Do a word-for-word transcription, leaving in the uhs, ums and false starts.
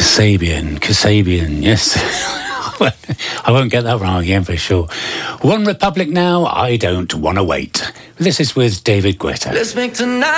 Kasabian, Kasabian, yes. I won't get that wrong again for sure. One Republic now, I don't want to wait. This is with David Guetta. Let's make tonight